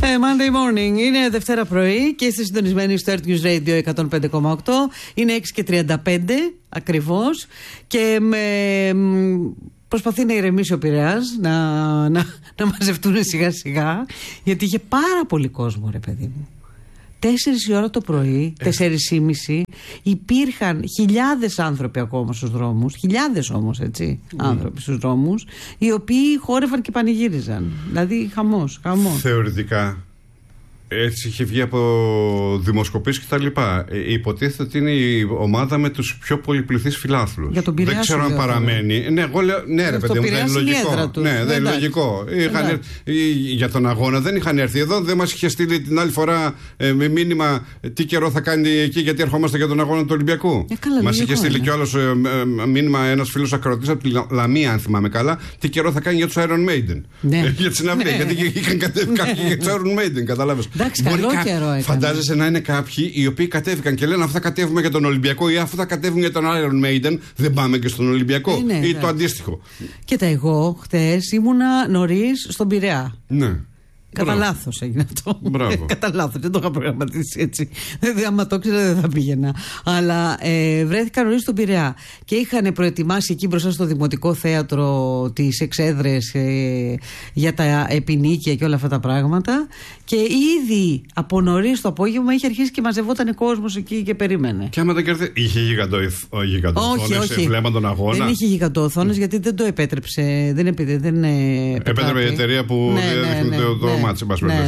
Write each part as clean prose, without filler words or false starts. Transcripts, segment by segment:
Monday morning, είναι Δευτέρα πρωί και είστε συντονισμένοι στο Earth News Radio 105,8. Είναι 6:35 ακριβώς και προσπαθεί να ηρεμήσει ο Πειραιάς, να μαζευτούν σιγά σιγά, γιατί είχε πάρα πολύ κόσμο, ρε παιδί μου. 4 η ώρα το πρωί, 4:30, υπήρχαν χιλιάδες άνθρωποι ακόμα στους δρόμους, χιλιάδες όμως, έτσι, άνθρωποι στους δρόμους, οι οποίοι χόρευαν και πανηγύριζαν. Δηλαδή χαμός. Θεωρητικά, έτσι είχε βγει από δημοσκοπήσεις και τα λοιπά. Υποτίθεται ότι είναι η ομάδα με τους πιο πολυπληθείς φιλάθλους. Για τον Πειραιά. Δεν ξέρω αν παραμένει. Ναι, εγώ λέω, ναι, ρε παιδί μου, δεν είναι λογικό. Ναι, δεν είναι λογικό. Για τον αγώνα δεν είχαν έρθει εδώ. Δεν μας είχε στείλει την άλλη φορά με μήνυμα τι καιρό θα κάνει εκεί, γιατί ερχόμαστε για τον αγώνα του Ολυμπιακού. Μας είχε στείλει κιόλας μήνυμα ένας φίλος ακροατής από τη Λαμία, αν θυμάμαι καλά, τι καιρό θα κάνει για τους Iron Maiden. Για τη συναυλία. Γιατί είχαν κατέβει κάποιοι για τους Iron Maiden, κατάλαβες. Εντάξει, καλό καιρό έκανε. Φαντάζεσαι να είναι κάποιοι οι οποίοι κατέβηκαν και λένε αφού θα κατέβουμε για τον Ολυμπιακό ή αφού θα κατέβουμε για τον Iron Maiden, δεν πάμε και στον Ολυμπιακό ή το αντίστοιχο. Κοίτα, εγώ χτες ήμουνα νωρίς στον Πειραιά. Ναι. Κατά λάθος έγινε αυτό. Κατά λάθος, δεν το είχα προγραμματίσει έτσι. Άμα το ήξερα δεν θα πήγαινα. Αλλά βρέθηκα νωρίς στον Πειραιά και είχαν προετοιμάσει εκεί μπροστά στο Δημοτικό Θέατρο τις εξέδρες για τα επινίκια και όλα αυτά τα πράγματα. Και ήδη από νωρίς το απόγευμα είχε αρχίσει και μαζευόταν κόσμος εκεί και περίμενε. Και άμα δεν κερδίσει, είχε γιγαντοοθόνες, βλέπαν τον αγώνα. Δεν είχε γιγαντοοθόνες γιατί δεν το επέτρεψε. Δεν επέτρεπε η εταιρεία που έδειχνε το μάτσι.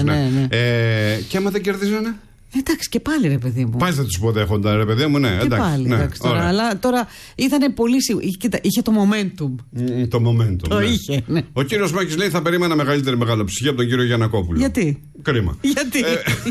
Και άμα δεν κερδίζανε. Εντάξει, και πάλι ρε παιδί μου. Πάλι θα τους υποδέχονταν, ρε παιδί μου, ναι. Και εντάξει, πάλι, ναι, εντάξει, τώρα, αλλά τώρα ήταν πολύ σίγουρο. Είχε το momentum. Το momentum. Το είχε, ναι. Ο κύριος Μάκης λέει θα περίμενα μεγαλύτερη μεγαλοψυχή από τον κύριο Γιαννακόπουλο. Γιατί? Κρίμα. Γιατί?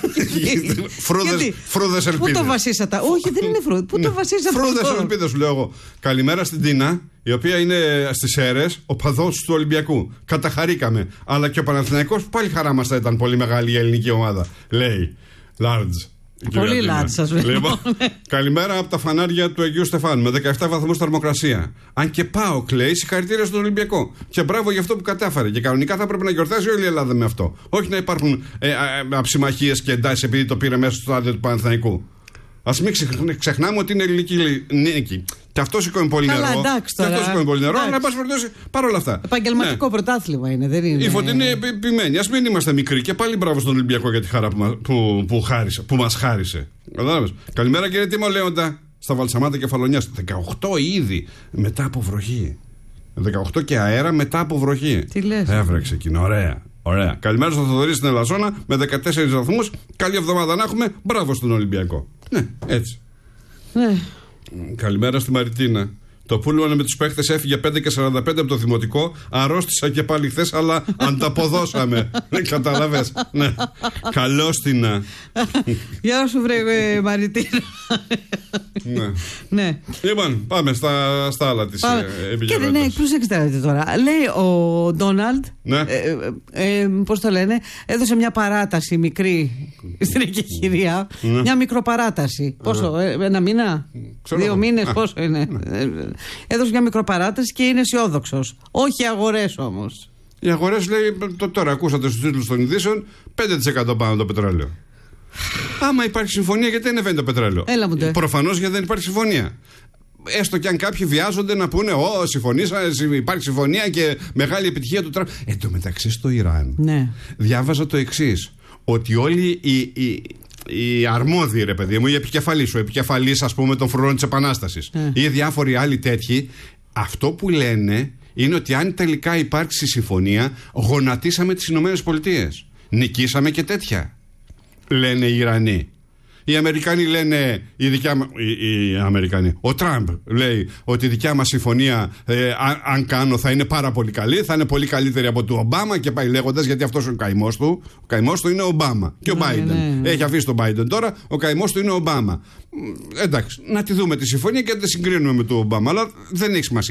Φρούδες ελπίδες. Πού το βασίσατε? Όχι, δεν είναι φρούδες. Πού το βασίσατε? Φρούδες ελπίδες, σου λέω εγώ. Καλημέρα στην Τίνα, η οποία είναι στις Σέρρες, ο παδός του Ολυμπιακού. Καταχαρήκαμε. Αλλά και ο Παναθηναϊκός πάλι χαρά μας θα ήταν πολύ μεγάλη η ελληνική ομάδα. Λέει. Large. Πολύ large σας βλέπω. Λοιπόν, καλημέρα από τα φανάρια του Αγίου Στεφάνου με 17 βαθμούς θερμοκρασία. Αν και πάω, κλαίει, συγχαρητήρια στον Ολυμπιακό. Και μπράβο για αυτό που κατάφερε. Και κανονικά θα πρέπει να γιορτάζει όλη η Ελλάδα με αυτό. Όχι να υπάρχουν αψημαχίες και εντάσεις επειδή το πήρε μέσα στο άδειο του Παναθηναϊκού. Ας μην ξεχνάμε ότι είναι ελληνική νίκη. Και αυτό σηκώνει πολύ νερό. Αλλά εν πάση περιπτώσει παρόλα αυτά. Επαγγελματικό πρωτάθλημα είναι, δεν είναι. Η Φωτεινή είναι επιμένει. Ας μην είμαστε μικροί. Και πάλι μπράβο στον Ολυμπιακό για τη χαρά που μας χάρισε. Κατάλαβες. Καλημέρα κύριε Τίμο Λέοντα. Στα Βαλσαμάτα Κεφαλονιάς. 18 ήδη μετά από βροχή. 18 και αέρα μετά από βροχή. Τι λες? Έβρεξε εκείνο. Ωραία. Καλημέρα στον Θοδωρή στην Ελασσόνα με 14 βαθμούς. Καλή εβδομάδα να έχουμε. Μπράβο στον Ολυμπιακό. Ναι, έτσι. Ναι. Καλημέρα στη Μαριτίνα. Το πούλμαν με τους παίχτες έφυγε 5:45 από το δημοτικό. Αρρώστησα και πάλι χθες, αλλά ανταποδώσαμε. Δεν καταλαβες. Ναι. Καλώς την. Γεια σου, βρε Μαριτίνα. Ναι. Λοιπόν, πάμε στα άλλα της επικαιρότητας. Ναι, προσέξτε τώρα. Λέει ο Ντόναλντ, πώς το λένε, έδωσε μια παράταση μικρή στην εκεχηρία. Μια μικροπαράταση. Πόσο, ένα μήνα, 2 μήνες, πόσο είναι? Έδωσε μια μικροπαράταση και είναι αισιόδοξος. Όχι αγορές όμως. Οι αγορές, λέει, τώρα ακούσατε στους τίτλους των ειδήσεων, 5% πάνω το πετρέλαιο. Άμα υπάρχει συμφωνία, γιατί ανεβαίνει το πετρέλαιο? Προφανώς γιατί δεν υπάρχει συμφωνία. Έστω και αν κάποιοι βιάζονται να πούνε υπάρχει συμφωνία και μεγάλη επιτυχία του Τραμπ. Εν τω μεταξύ στο Ιράν διάβαζα το εξής, ότι όλοι οι αρμόδιοι, ρε παιδί μου, οι επικεφαλείς, ο επικεφαλής, ας πούμε, των φρουρών της Επανάστασης ή διάφοροι άλλοι τέτοιοι, αυτό που λένε είναι ότι αν τελικά υπάρξει συμφωνία, γονατίσαμε τις Ηνωμένες Πολιτείες. Νικήσαμε και τέτοια. Λένε οι Ιρανοί. Οι Αμερικανοί λένε, ο Τραμπ λέει ότι η δικιά μας συμφωνία, αν κάνω, θα είναι πάρα πολύ καλή, θα είναι πολύ καλύτερη από του Ομπάμα και πάει λέγοντας, γιατί αυτός είναι ο καημός του. Ο καημός του είναι ο Ομπάμα και ο Μπάιντεν. Έχει αφήσει τον Μπάιντεν τώρα, ο καημός του είναι ο Ομπάμα. Εντάξει, να τη δούμε τη συμφωνία και να τη συγκρίνουμε με τον Ομπάμα, αλλά δεν έχει σημασία.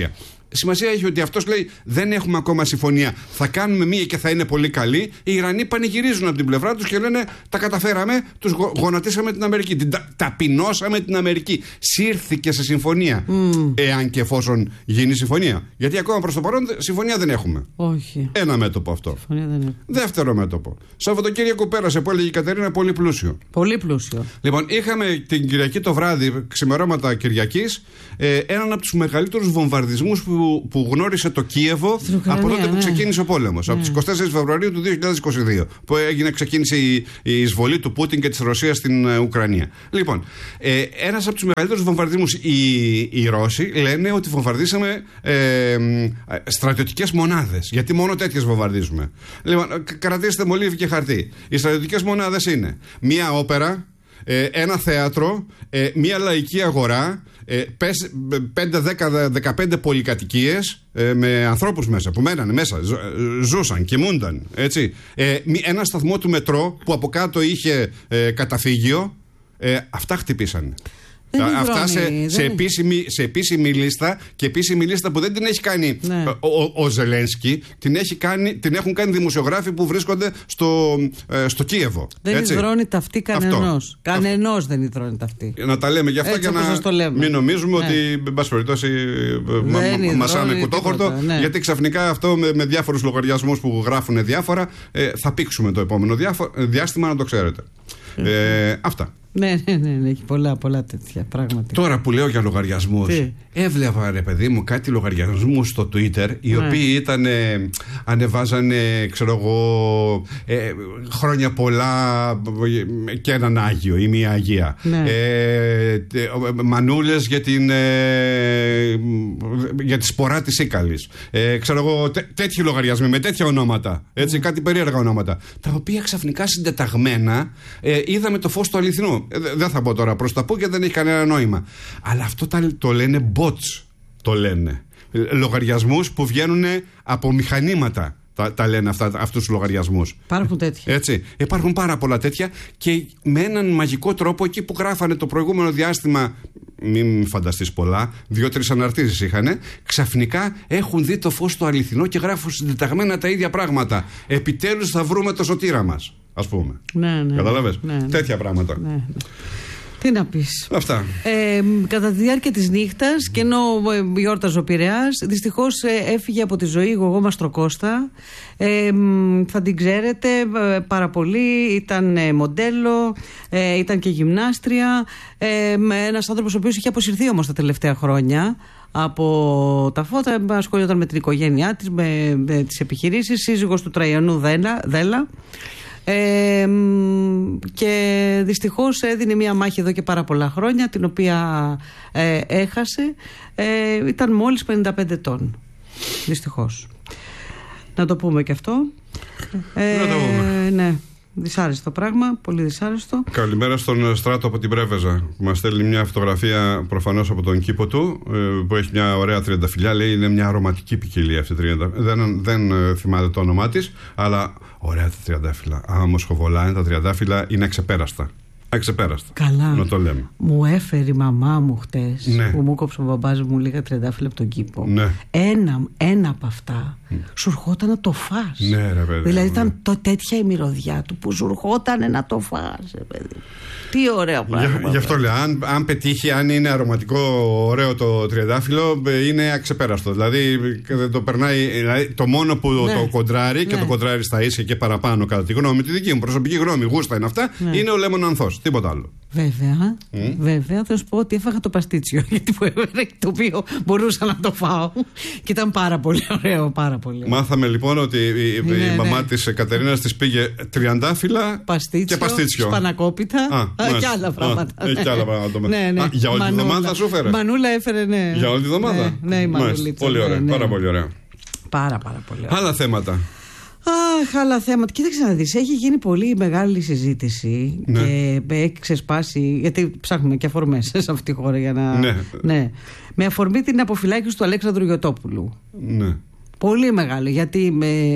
Σημασία έχει ότι αυτός λέει δεν έχουμε ακόμα συμφωνία. Θα κάνουμε μία και θα είναι πολύ καλή. Οι Ιρανοί πανηγυρίζουν από την πλευρά τους και λένε τα καταφέραμε, τους γονατίσαμε την Αμερική. Ταπεινώσαμε την Αμερική. Σύρθηκε σε συμφωνία. Εάν και εφόσον γίνει συμφωνία. Γιατί ακόμα προς το παρόν συμφωνία δεν έχουμε. Όχι. Ένα μέτωπο αυτό. Δεύτερο μέτωπο. Σαββατοκύριακο πέρασε που έλεγε η Κατερίνα πολύ πλούσιο. Πολύ πλούσιο. Λοιπόν, είχαμε την Κυριακή το βράδυ, ξημερώματα Κυριακής, έναν από τους μεγαλύτερους βομβαρδισμούς που γνώρισε το Κίεβο από τότε που ξεκίνησε ο πόλεμος. Από τις 24 Φεβρουαρίου του 2022. Που ξεκίνησε η εισβολή του Πούτιν και της Ρωσίας στην Ουκρανία. Λοιπόν, ένας από τους μεγαλύτερους βομβαρδισμούς. Οι Ρώσοι λένε ότι βομβαρδίσαμε στρατιωτικές μονάδες. Γιατί μόνο τέτοιες βομβαρδίζουμε. Λοιπόν, κρατήστε μολύβι και χαρτί. Οι στρατιωτικές μονάδες είναι μία όπερα, ένα θέατρο, μία λαϊκή αγορά, 5, 10, 15 πολυκατοικίες με ανθρώπους μέσα που μένανε μέσα, ζούσαν, κοιμούνταν, έτσι. Ένα σταθμό του μετρό που από κάτω είχε καταφύγιο. Αυτά χτυπήσανε. Αυτά σε επίσημη λίστα, και επίσημη λίστα που δεν την έχει κάνει ο Ζελένσκι, την έχουν κάνει δημοσιογράφοι που βρίσκονται στο Κίεβο. Δεν υδρώνει ταυτή κανενός. Κανενός δεν υδρώνει ταυτή. Να τα λέμε για αυτά για να μην νομίζουμε ότι, εν πάση περιπτώσει, μασάνε κουτόχορτο. Γιατί ξαφνικά αυτό με διάφορους λογαριασμούς που γράφουν διάφορα θα πήξουμε το επόμενο διάστημα, να το ξέρετε. Αυτά. Ναι, έχει πολλά τέτοια πράγματα. Τώρα που λέω για λογαριασμούς, έβλεπα, ρε παιδί μου, κάτι λογαριασμούς στο Twitter, οι οποίοι ανεβάζανε, ξέρω εγώ, χρόνια πολλά και έναν Άγιο ή μία Αγία. Μανούλες για τη σπορά της Ίκαλης. Ξέρω εγώ, τέτοιοι λογαριασμοί με τέτοια ονόματα. Έτσι, κάτι περίεργα ονόματα. Τα οποία ξαφνικά συντεταγμένα είδαμε το φως του αληθινού. Δεν θα πω τώρα προς τα πού και δεν έχει κανένα νόημα. Αλλά αυτό το λένε bots. Το λένε. Λογαριασμούς που βγαίνουν από μηχανήματα. Τα λένε αυτούς τους λογαριασμούς. Υπάρχουν τέτοια. Έτσι. Υπάρχουν πάρα πολλά τέτοια και με έναν μαγικό τρόπο εκεί που γράφανε το προηγούμενο διάστημα, μην φανταστείς πολλά, 2-3 αναρτήσεις είχανε, ξαφνικά έχουν δει το φως του αληθινό και γράφουν συντεταγμένα τα ίδια πράγματα. Επιτέλους θα βρούμε το σωτήρα μας, ας πούμε. Ναι. Καταλαβες. Τέτοια πράγματα. Ναι. Τι να πεις. Αυτά. Κατά τη διάρκεια της νύχτας και ενώ γιόρταζε ο Πειραιάς, δυστυχώς έφυγε από τη ζωή η Γογό Μαστροκώστα. Θα την ξέρετε πάρα πολύ. Ήταν μοντέλο, ήταν και γυμνάστρια. Ένας άνθρωπος ο οποίος είχε αποσυρθεί όμως τα τελευταία χρόνια από τα φώτα, ασχολιόταν με την οικογένειά της, με τις επιχειρήσεις, σύζυγος του Τραϊανού Δέλα. Και δυστυχώς έδινε μια μάχη εδώ και πάρα πολλά χρόνια, την οποία έχασε. Ήταν μόλις 55 ετών, δυστυχώς. Να το πούμε και αυτό. Ναι, δυσάρεστο πράγμα, πολύ δυσάρεστο. Καλημέρα στον Στράτο από την Πρέβεζα. Μας στέλνει μια φωτογραφία προφανώς από τον κήπο του, που έχει μια ωραία τριανταφυλλιά. Λέει είναι μια αρωματική ποικιλία αυτή. Δεν θυμάται το όνομά της, αλλά ωραία τα τριαντάφυλλα. Άμα μοσχοβολάνε τα τριαντάφυλλα είναι αξεπέραστα. Αξεπέραστα. Καλά. Να το λέμε. Μου έφερε η μαμά μου χτες, που μου κόψε ο μπαμπάς μου λίγα τριαντάφυλλα από τον κήπο. Ναι. Ένα από αυτά σου ερχόταν να το φας. Ναι, ρε παιδί. Δηλαδή ήταν τέτοια η μυρωδιά του που σου ερχόταν να το φας, ρε παιδί. Τι ωραίο πράγμα. Γι' αυτό λέω, αν πετύχει, αν είναι αρωματικό, ωραίο το τριαντάφυλλο, είναι αξεπέραστο. Δηλαδή το περνάει. Δηλαδή, το μόνο που το κοντράρει και το κοντράρει στα ίσια και παραπάνω, κατά τη γνώμη, τη δική μου προσωπική γνώμη, γούστα είναι αυτά, είναι ο Λέμον Ανθός. Τίποτα άλλο. Βέβαια, θα σου πω ότι έφαγα το παστίτσιο, γιατί το οποίο μπορούσα να το φάω και ήταν πάρα πολύ ωραίο, πάρα πολύ. Μάθαμε λοιπόν ότι η μαμά της Κατερίνας της πήγε τριαντάφυλλα και παστίτσιο. Σπανακόπιτα και άλλα πράγματα. Και άλλα πράγματα. Για όλη τη εβδομάδα σου έφερε. Μανούλα έφερε, ναι. Για όλη τη εβδομάδα. Ναι, η Μανούλίτσα. Πολύ ωραία, πάρα πολύ ωραία. Πάρα πολύ ωραία. Άλλα θέματα. Άλλα θέματα. Κοίταξε να δεις, έχει γίνει πολύ μεγάλη συζήτηση και έχει ξεσπάσει, γιατί ψάχνουμε και αφορμές σε αυτή τη χώρα για να... Ναι. Με αφορμή την αποφυλάκηση του Αλέξανδρου Γιωτόπουλου. Ναι. Πολύ μεγάλο, γιατί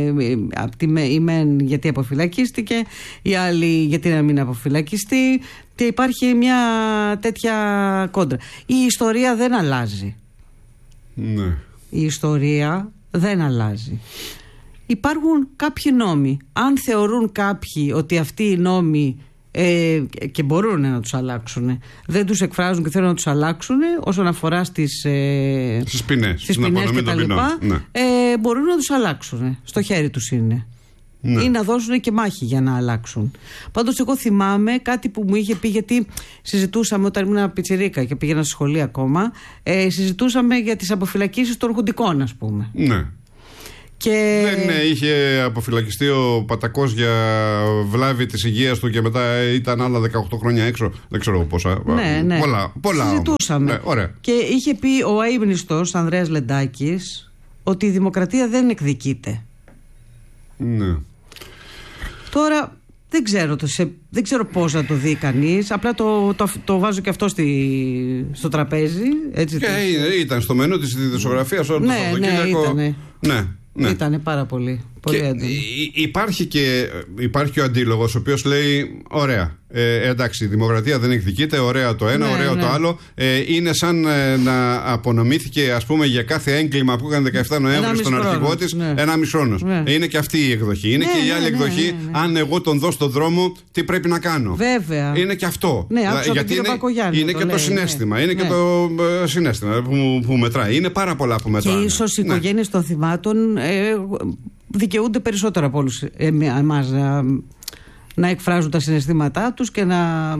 γιατί αποφυλακίστηκε, η άλλη γιατί να μην αποφυλακιστεί, και υπάρχει μια τέτοια κόντρα. Η ιστορία δεν αλλάζει. Ναι. η ιστορία δεν αλλάζει. Υπάρχουν κάποιοι νόμοι. Αν θεωρούν κάποιοι ότι αυτοί οι νόμοι και μπορούν να τους αλλάξουν, δεν τους εκφράζουν και θέλουν να τους αλλάξουν όσον αφορά στις ποινές και τα λοιπά, μπορούν να τους αλλάξουν. Στο χέρι τους είναι. Ή να δώσουν και μάχη για να αλλάξουν. Πάντως εγώ θυμάμαι κάτι που μου είχε πει, γιατί συζητούσαμε όταν ήμουν πιτσιρίκα και πήγαινα στη σχολή ακόμα, συζητούσαμε για τις αποφυλακίσεις των αρχοντικών, ας πούμε. Ναι. Και... Δεν είχε αποφυλακιστεί ο Πατακός για βλάβη της υγείας του και μετά ήταν άλλα 18 χρόνια έξω. Δεν ξέρω πόσα. Ναι. Πολλά. Συζητούσαμε. Ναι, ωραία. Και είχε πει ο αείμνηστος Ανδρέας Λεντάκης ότι η δημοκρατία δεν εκδικείται. Ναι. Τώρα δεν ξέρω πώς να το δει κανείς. Απλά το βάζω και αυτό στο τραπέζι. Έτσι, και ήταν στο μενού της ειδησιογραφίας όλο το Σαββατοκύριακο. Ναι. Ήτανε πάρα πολύ έντονο. Υπάρχει ο αντίλογος ο οποίος λέει ωραία, εντάξει, η δημοκρατία δεν εκδικείται, ωραία το ένα, ωραίο το άλλο, είναι σαν να απονομήθηκε, ας πούμε, για κάθε έγκλημα που έκανε 17 Νοέμβρη στον αρχηγό της 1,5 χρόνος. Είναι και αυτή η εκδοχή. Είναι και η άλλη εκδοχή. Αν εγώ τον δω στον δρόμο, τι πρέπει να κάνω. Βέβαια. Είναι και αυτό. Γιατί είναι και το συναίσθημα. Είναι και το συναίσθημα που μετράει. Είναι πάρα πολλά που μετράει. Και ίσως οι οικογένειες των θυμάτων δικαιούνται περισσότερο από όλους εμάς να εκφράζουν τα συναισθήματά τους και να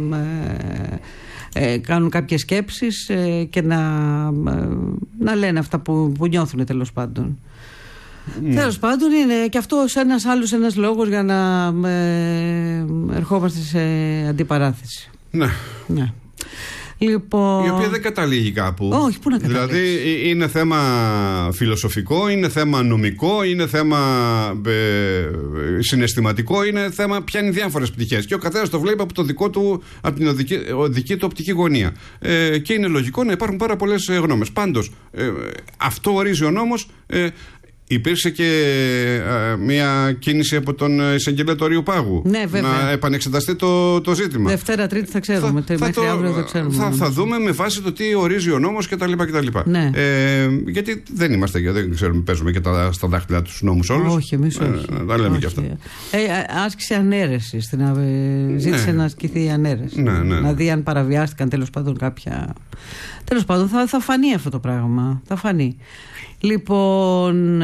κάνουν κάποιες σκέψεις και να λένε αυτά που νιώθουν, τέλος πάντων. Τέλος πάντων, είναι και αυτό ένας λόγος για να ερχόμαστε σε αντιπαράθεση. Ναι. Λοιπόν... Η οποία δεν καταλήγει κάπου. Όχι, πού να καταλήξει. Δηλαδή είναι θέμα φιλοσοφικό, είναι θέμα νομικό, είναι θέμα συναισθηματικό, είναι θέμα, πιάνει διάφορες πτυχές και ο καθένας το βλέπει από την δική του οπτική γωνία. Και είναι λογικό να υπάρχουν πάρα πολλές γνώμες. Πάντως, αυτό ορίζει ο νόμος. Υπήρξε και μια κίνηση από τον εισαγγελέα του Αριού Πάγου να επανεξεταστεί το ζήτημα. Δευτέρα, Τρίτη θα ξέρουμε. Μέχρι αύριο θα ξέρουμε. Θα δούμε με βάση το τι ορίζει ο νόμος κτλ. Ναι. Γιατί δεν ξέρουμε, παίζουμε και στα δάχτυλα τους νόμους όλους. Όχι, εμείς όχι. Τα λέμε και αυτά. Άσκησε ανέρεση. Ζήτησε να ασκηθεί η ανέρεση. Να δει αν παραβιάστηκαν τέλος πάντων κάποια. Τέλος πάντων, θα φανεί αυτό το πράγμα. Θα φανεί. Λοιπόν,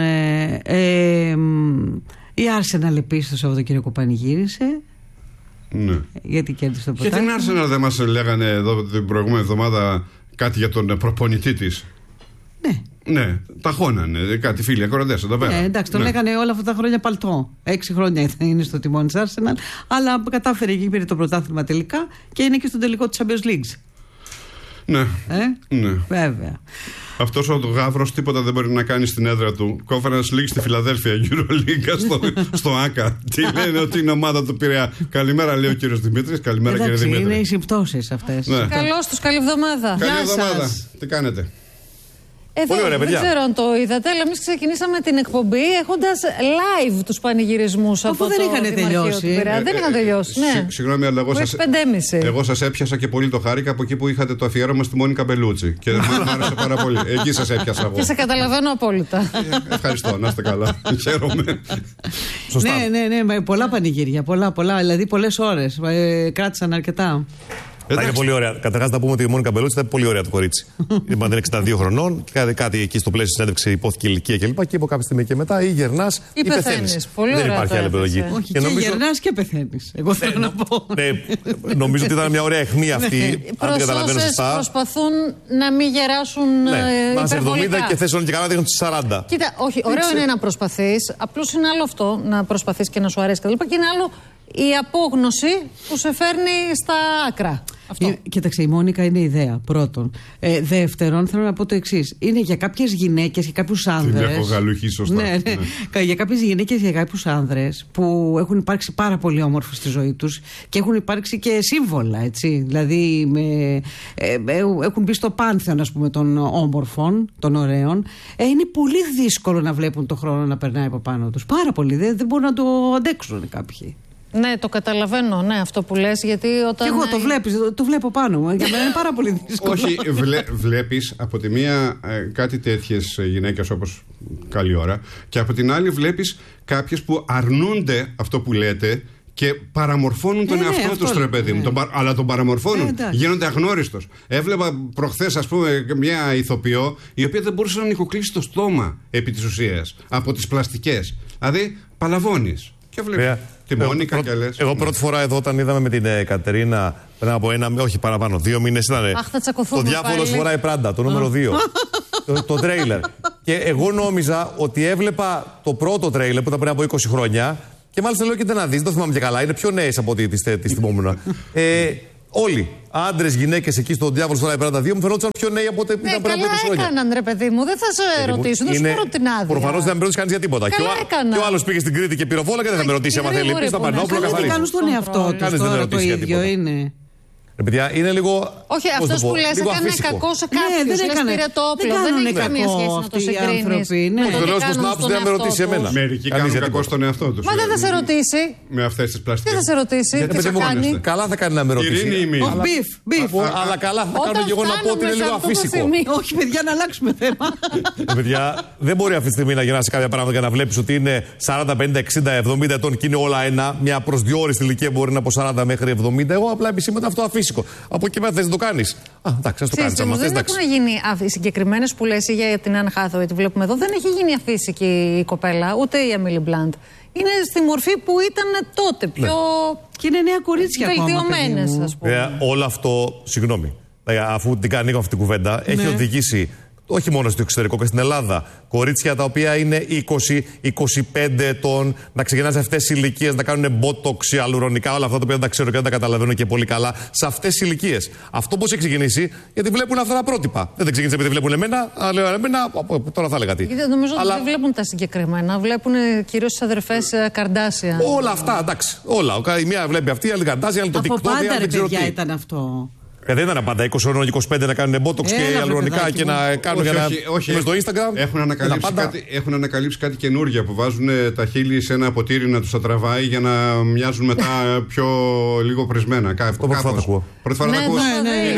η Arsenal επίσης το Σαββατοκύριακο πανηγύρισε. Ναι. Γιατί κέρδισε το πρωτάθλημα. Για την Arsenal δεν μας λέγανε εδώ την προηγούμενη εβδομάδα κάτι για τον προπονητή της? Ναι, τα χώνανε κάτι φίλοι ακροατές εδώ πέρα. Εντάξει, τον λέγανε όλα αυτά τα χρόνια παλτό. 6 χρόνια είναι στο τιμόνι της Arsenal, αλλά κατάφερε και πήρε το πρωτάθλημα τελικά και είναι και στο τελικό της Champions League. Ναι. Βέβαια. Αυτός ο γάβρος τίποτα δεν μπορεί να κάνει στην έδρα του. Conference League στη Φιλαδέλφια, EuroLeague στο ΆΚΑ. Τι λένε ότι είναι ομάδα του Πειραιά. Καλημέρα, λέει ο κύριος Δημήτρης. Καλημέρα, κύριε Δημήτρη. Είναι οι συμπτώσεις αυτές. Καλώς τους, καλή εβδομάδα. Καλή εβδομάδα. Τι κάνετε? Πολύ ωραία, παιδιά. Δεν ξέρω αν το είδατε, αλλά εμείς ξεκινήσαμε την εκπομπή έχοντας live τους πανηγυρισμούς από το Δημαρχείο του Πειραιά. Δεν είχαν τελειώσει. Ναι. Συγγνώμη, αλλά εγώ σας έπιασα και πολύ το χάρηκα από εκεί που είχατε το αφιέρωμα στη Μόνικα Μπελούτσι. Και μου άρεσε πάρα πολύ. Εκεί σας έπιασα εγώ. Και σε καταλαβαίνω απόλυτα. Ευχαριστώ, να είστε καλά. Χαίρομαι. Ναι, πολλά πανηγύρια. Πολλά. Δηλαδή πολλές ώρες. Κράτησαν αρκετά. Είναι πολύ ωραία. Καταρχάς να πούμε ότι η Μόνικα Μπελούτσι ήταν πολύ ωραία το κορίτσι. Είναι 62 χρονών, κάτι εκεί στο πλαίσιο συνέντευξη υπόθηκε ηλικία κλπ. Και είπε κάποια στιγμή και μετά ή γερνάς ή πεθαίνεις. Δεν υπάρχει άλλη επιλογή. Όχι, και γερνάς και πεθαίνεις. Εγώ θέλω να πω. Νομίζω ότι ήταν μια ωραία αιχμή αυτή. Αν την καταλαβαίνω σωστά. Προσπαθούν να μην γεράσουν υπερβολικά. Να 70 και θες όλοι και καλά δείχνουν τις 40. Κοίτα, όχι, ωραίο είναι να προσπαθείς. Απλώς είναι άλλο αυτό να προσπαθείς και να σου αρέσει κτλ. Και είναι άλλο η απόγνωση που σε φέρνει στα άκρα. Κοίταξε, η Μόνικα είναι ιδέα, πρώτον. Δεύτερον, θέλω να πω το εξής. Είναι για κάποιες γυναίκες και κάποιους άνδρες. Την έχω γαλουχεί σωστά. Ναι. Για κάποιες γυναίκες και κάποιους άνδρες που έχουν υπάρξει πάρα πολύ όμορφοι στη ζωή τους και έχουν υπάρξει και σύμβολα, έτσι. Δηλαδή, έχουν μπει στο πάνθεον, ας πούμε, των όμορφων, των ωραίων. Είναι πολύ δύσκολο να βλέπουν το χρόνο να περνάει από πάνω τους. Πάρα πολύ. Δεν μπορούν να το αντέξουν κάποιοι. Ναι, το καταλαβαίνω, ναι, αυτό που λες, γιατί όταν... Και εγώ το βλέπω πάνω μου, για μένα είναι πάρα πολύ δύσκολο. Όχι, βλέπεις από τη μία κάτι τέτοιες γυναίκες όπως καλή ώρα, και από την άλλη βλέπεις κάποιες που αρνούνται αυτό που λέτε και παραμορφώνουν τον εαυτό τους, ρε παιδί μου. Αλλά τον παραμορφώνουν. Γίνονται αγνώριστος. Έβλεπα προχθές, ας πούμε, μια ηθοποιό η οποία δεν μπορούσε να νοικοκλείσει το στόμα επί της ουσίας από τις πλαστικές. Δηλαδή, παλαβώνεις. Και βλέπεις τη Μόνικα και λες. Εγώ πρώτη φορά εδώ, όταν είδαμε με την Κατερίνα πριν από όχι παραπάνω, 2 μήνες ήταν. Το Διάβολος φοράει Πράντα, το νούμερο 2. Το τρέιλερ. Και εγώ νόμιζα ότι έβλεπα το πρώτο τρέιλερ που ήταν πριν από 20 χρόνια. Και μάλιστα λέω και δεν να δεις, δεν το θυμάμαι και καλά. Είναι πιο νέες από ό,τι τις θυμόμουν. Όλοι, άντρες, γυναίκες εκεί στο Διάβολος φοράει Πράντα 2, μου φαινόταν πιο νέοι από ό,τι ήταν πριν από 20 χρόνια. Έκαναν, ρε παιδί μου, δεν θα σε ρωτήσω, δεν σου πάρω την άδεια. Προφανώς δεν με ρωτήσει κανείς για τίποτα. Και ο άλλος πήγε στην Κρήτη και πυροβόλα και δεν θα με ρωτήσει άμα θέλει. Πήγε στο Πανόπουλο, καθαρίζει. Δεν κάνουν στον εαυτό τους τώρα το ίδιο είναι. Παιδιά, είναι λίγο. Όχι, αυτός που λες έκανε κακό σε κάποιους. Δεν πήρε το όπλο. Δεν έχει καμία σχέση να το συγκρίνεις. Το λέω στον άφη δεν με ρωτήσει εμένα. Μερικοί κάνουν κακό στον εαυτό τους. Μα δεν θα σε ρωτήσει. Με αυτές τις πλαστικές. Δεν θα σε ρωτήσει. Τι θα κάνει. Καλά θα κάνει να με ρωτήσει. Μπιφ. Αλλά καλά θα κάνω και εγώ να πω ότι είναι λίγο αφύσικο. Όχι, παιδιά, να αλλάξουμε θέμα. Παιδιά, δεν μπορεί αυτή τη στιγμή να γυρνάσει κάποια πράγματα και να βλέπει ότι είναι 40, 50, 60, 70 ετών και είναι όλα ένα. Μια προσδιοριστη ηλικία μπορεί να από 40 μέχρι 70. Εγώ απλά επισήμωνα αυτό αφύσικο. Από εκεί πέρα θες να το κάνεις. Εντάξει, ας το κάνεις. Δεν έχουν γίνει οι συγκεκριμένες που λες για την Anne Hathaway, τη βλέπουμε εδώ. Δεν έχει γίνει αφύσικη η κοπέλα, ούτε η Emily Blunt. Είναι στη μορφή που ήταν τότε, πιο. Και είναι νέα κορίτσια βελτιωμένες, ας πούμε. Όλο αυτό, συγγνώμη, αφού την ανοίγω αυτή την κουβέντα, έχει οδηγήσει. Όχι μόνο στο εξωτερικό και στην Ελλάδα. Κορίτσια τα οποία είναι 20-25 ετών, να ξεκινάνε σε αυτές τις ηλικίες, να κάνουν μπότοξ, αλουρονικά, όλα αυτά τα οποία δεν τα ξέρω και δεν τα καταλαβαίνω και πολύ καλά, σε αυτές τις ηλικίες. Αυτό πώς έχει ξεκινήσει, γιατί βλέπουν αυτά τα πρότυπα. Δεν ξεκίνησε επειδή βλέπουν εμένα, αλλά εμένα, τώρα θα έλεγα τι. Νομίζω ότι δεν βλέπουν τα συγκεκριμένα. Βλέπουν κυρίως τις αδερφές Καρντάσια. Όλα αυτά, εντάξει. Όλα. Η μία βλέπει αυτή, η άλλη Καρντάσια, η άλλη το TikTok. Από πάντα, ρε παιδιά, ήταν αυτό. Δεν ήταν πάντα 20 χρονών, 25 να κάνουν μπότοξ και αλουρονικά και να κάνουν για να. Όχι, στο Instagram. Έχουν ανακαλύψει κάτι καινούργια που βάζουν τα χείλη σε ένα ποτήρι να τους τα τραβάει για να μοιάζουν μετά πιο λίγο πρισμένα. Πρώτη φορά να ακούς.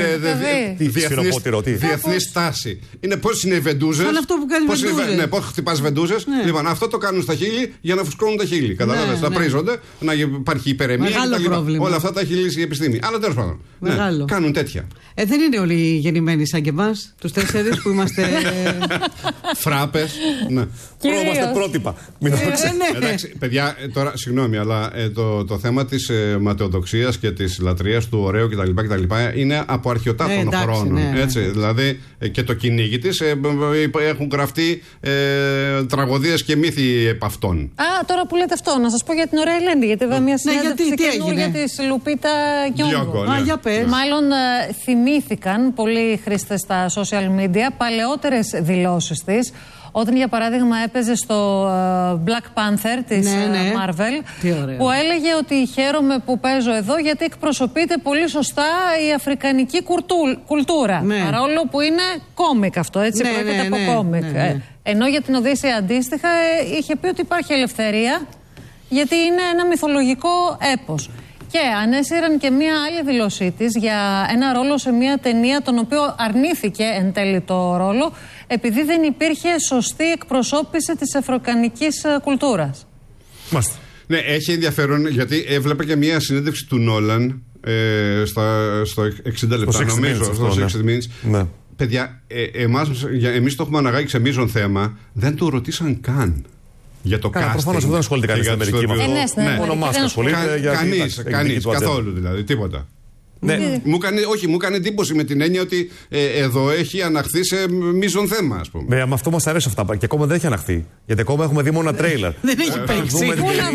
Είναι διεθνής τάση. Είναι πώς είναι οι βεντούζες. Σαν αυτό που κάνει βεντούζες. Ναι, πώς χτυπάς βεντούζες. Λοιπόν, αυτό το κάνουν στα χείλη για να φουσκώνουν τα χείλη. Καταλάβες, να πρίζονται, να υπάρχει υπερεμία κτλ. Όλα αυτά τα έχει λύσει η επιστήμη. Αλλά τέλος πάντων. Κάνουν τέτοια. Δεν είναι όλοι γεννημένοι σαν και εμάς, τους 4 που είμαστε. Φράπες. Ναι. Είμαστε πρότυπα. Εντάξει, παιδιά, τώρα συγγνώμη, αλλά το θέμα της ματαιοδοξίας και της λατρείας του ωραίου κτλ. Είναι από αρχαιοτάτων χρόνων. Δηλαδή και το κυνήγι της έχουν γραφτεί τραγωδίες και μύθοι επ' αυτών. Τώρα που λέτε αυτό, να σας πω για την ωραία Ελένη. Γιατί βέβαια μια συνέντευξη καινούργια της Λουπίτα Γκιόγκο. Για πες. Μάλλον θυμήθηκαν πολλοί χρήστες στα social media παλαιότερες δηλώσεις της, όταν για παράδειγμα έπαιζε στο Black Panther της Marvel, που έλεγε ότι χαίρομαι που παίζω εδώ γιατί εκπροσωπείται πολύ σωστά η αφρικανική κουλτούρα. Παρόλο που είναι κόμικ αυτό, έτσι, πρόκειται από κόμικ. Ενώ για την Οδύσσεια αντίστοιχα είχε πει ότι υπάρχει ελευθερία γιατί είναι ένα μυθολογικό έπος. Και ανέσυραν και μία άλλη δηλώσή της για ένα ρόλο σε μία ταινία, τον οποίο αρνήθηκε εν τέλει το ρόλο, επειδή δεν υπήρχε σωστή εκπροσώπηση της αφρικανικής κουλτούρας. Μάλιστα. Ναι, έχει ενδιαφέρον, γιατί έβλεπα και μία συνέντευξη του Νόλαν στο 60 λεπτά, νομίζω, στο 60 Minutes. Ναι. Παιδιά, εμείς το έχουμε αναγάγει σε μείζον θέμα, δεν το ρωτήσαν καν. Για το casting. Προφανώς δεν ασχολείται κανείς στην Αμερική με αυτό. Μόνο Μάσκα ασχολείται. Κανείς, καθόλου δηλαδή, τίποτα. Ναι. Μου κάνει εντύπωση με την έννοια ότι εδώ έχει αναχθεί σε μείζον θέμα, ας πούμε. Με αυτό μας αρέσει αυτά. Και ακόμα δεν έχει αναχθεί. Γιατί ακόμα έχουμε δει μόνο ένα τρέιλερ. Δεν έχει παίξει.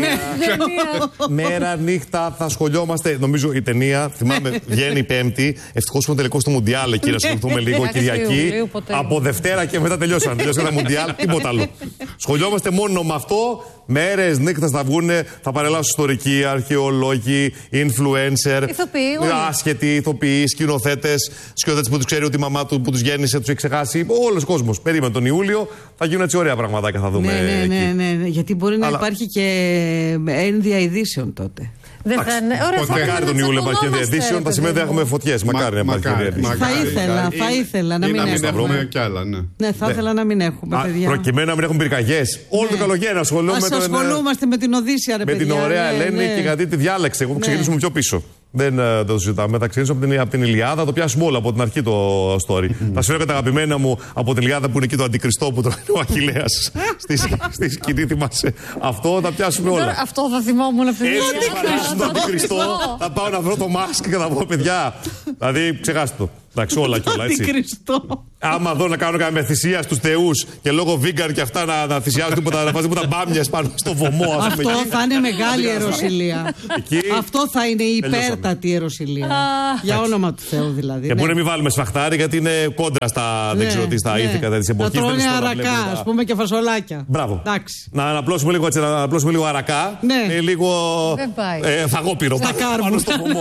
Μέρα, νύχτα θα ασχολιόμαστε. Νομίζω η ταινία, θυμάμαι, βγαίνει Πέμπτη. Ευτυχώς που είναι τελικό στο Μουντιάλ εκεί να ασχοληθούμε λίγο Κυριακή. Από Δευτέρα και μετά τελειώσαν. Τελειώσαν τα Μουντιάλ, τίποτα άλλο. Σχολιόμαστε μόνο με αυτό. Μέρες, νύχτες θα βγούνε, θα παρελάσουν ιστορικοί, αρχαιολόγοι, influencer, άσχετοι ηθοποιοί, σκηνοθέτες που τους ξέρει ότι η μαμά του που τους γέννησε τους έχει ξεχάσει. Όλος ο κόσμος. Περίμενε τον Ιούλιο, θα γίνουν έτσι ωραία πραγματάκια, θα δούμε. Ναι, γιατί μπορεί να υπάρχει και ένδια ειδήσεων τότε. Μακάρι τον Ιούλιο να υπάρχει edition, θα σημαίνει ότι έχουμε φωτιές. Μακάρι να υπάρχει edition. Θα ήθελα να μην έχουμε. Ναι, θα ήθελα να μην έχουμε, παιδιά. Προκειμένου να μην έχουμε πυρκαγιές. Όλο το καλοκαίρι ασχολούμαστε με την Οδύσσια, ρε παιδιά. Με την ωραία Ελένη και γιατί τη διάλεξε. Εγώ ξεκινήσουμε πιο πίσω. Δεν το συζητάμε. Θα ξεκινήσουμε από την Ηλιάδα, το πιάσουμε όλο από την αρχή το story. Θα σου έλεγα τα αγαπημένα μου από την Ηλιάδα που είναι εκεί το αντικριστό που τρώει ο Αχιλλέας στη σκηνή. Θυμάσαι. Αυτό θα πιάσουμε όλα. Αυτό θα θυμόμουν αυτή την το αντικριστό. Θα πάω να βρω το μάσκ και θα πω παιδιά. Δηλαδή ξεχάστε το. Εντάξει, όλα και όλα έτσι. Άμα δω να κάνω καμία θυσία στους θεούς και λόγω vegan και αυτά να θυσιάζουν τίποτα, να βάζουν τίποτα μπάμιες πάνω στο βωμό. Αυτό θα είναι μεγάλη ιεροσυλία. Αυτό θα είναι η υπέρτατη ιεροσυλία. Για όνομα του Θεού δηλαδή. Και μπορεί να μην βάλουμε σφαχτάρι γιατί είναι κόντρα στα δεν ξέρω τι, στα ήθικα της εποχής. Θα τρώνε αρακά, ας πούμε, και φασολάκια. Μπράβο. Να αναπλώσουμε λίγο έτσι, να αναπλώσουμε λίγο αρακά. Λίγο φαγόπυρο πάνω στο βωμό.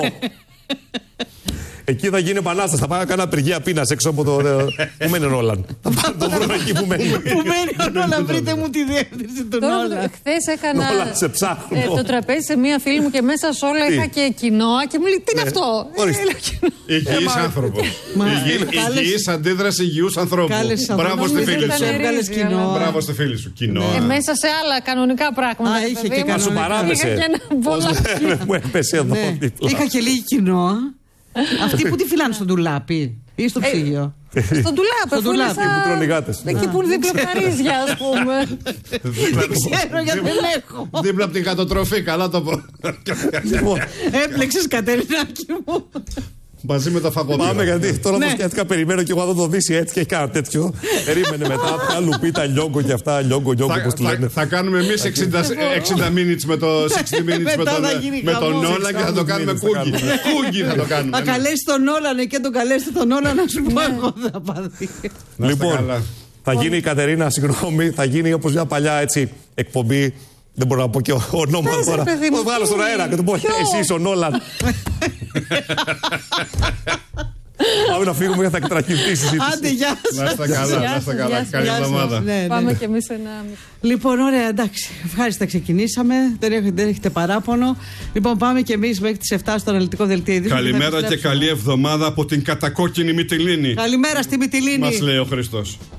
Εκεί θα γίνει επανάσταση. Θα πάω να κάνω απεργία πείνας έξω από το. Πού μένει ο Νόλαν. Θα πάω να το βρω εκεί που μένει. Πού μένει ο Νόλαν, βρείτε μου τη διεύθυνση του Νόλαν. Χθες έκανα το τραπέζι σε μία φίλη μου και μέσα σε όλα είχα και κοινόα και μου λέει τι είναι αυτό. Υγιής άνθρωπος. Υγιής αντίδραση υγιούς ανθρώπου. Μπράβο στη φίλη σου. Μπράβο στη φίλη σου. Κοινόα. Μέσα σε άλλα κανονικά πράγματα. Είχε και κανονικά. Σου παράπεσε. Μου έπεσε εδώ. Είχα και λίγη κοινόα. Αυτοί που τη φυλάνε στο ντουλάπι ή στο ψυγείο. Στον ντουλάπι, που τρώνε οι γάτες. Εκεί που είναι δίπλα από τα ρύζια, ας πούμε. Δεν ξέρω γιατί δεν έχω. Δίπλα από την κατοτροφή, καλά το πω. Έπλεξες, Κατερινάκη μου. Μαζί με τα φαγοπύρα. Πάμε γιατί τώρα το σκέφτηκα, περιμένω και εγώ να το δεις έτσι και έχει κάνει τέτοιο. Περίμενε μετά τα λουπίτα, λιόγκο και αυτά, λιόγκο, όπως του λένε. Θα κάνουμε εμείς 60 minutes με το 60 minutes με τον Νόλαν και θα το κάνουμε κούγκι. Κούγκι θα το κάνουμε. Θα καλέσει τον Νόλαν και τον καλέσετε τον Νόλαν να σου πω εγώ θα πάθει. Λοιπόν, θα γίνει η Κατερίνα, συγγνώμη, θα γίνει όπως μια παλιά έτσι εκπομπή. Δεν μπορώ να πω και ονόματα τώρα. Θα βγάλω στον αέρα και του πω εσύ είσαι ο Νόλαν. Πάμε να φύγουμε γιατί θα εκτραχυνθεί η συζήτηση. Άντε, γεια σας. Να είστε καλά, να είστε καλά. Καλή εβδομάδα. Πάμε κι εμείς ένα. Λοιπόν, ωραία, εντάξει. Ευχάριστα ξεκινήσαμε. Δεν έχετε παράπονο. Λοιπόν, πάμε κι εμείς μέχρι τις 7 στο αναλυτικό δελτίο ειδήσεων. Καλημέρα και καλή εβδομάδα από την κατακόκκινη Μυτιλήνη. Καλημέρα στη Μυτιλήνη. Μας λέει ο Χριστός.